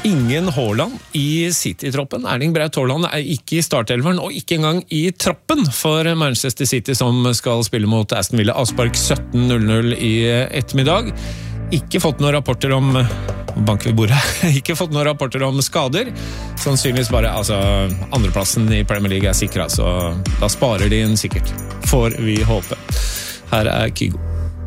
ingen Haaland i City-troppen. Erling Braut Haaland ikke i startelveren, og ikke engang i trappen for Manchester City, som skal spille mot Aston Villa. Avspark 17:00 i ettermiddag. Ikke fått noen rapporter om bank ved bordet. Ikke fått noen rapporter om skader. Sannsynligvis bare, andreplassen i Premier League sikret, så da sparer de inn sikkert. Får vi håpe. Her Kygo.